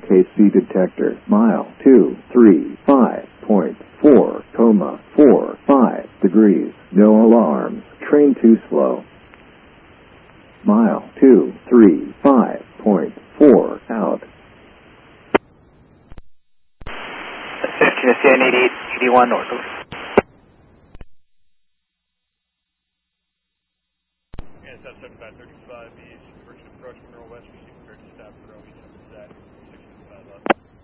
KC detector, mile 235.4, 45 no alarms, train too slow. Mile 235.4 out. 15 SCN 81 north. And 7535 east, first approach Monroe West, receiving bridge stop for Romeo 7 Zach, 65 up.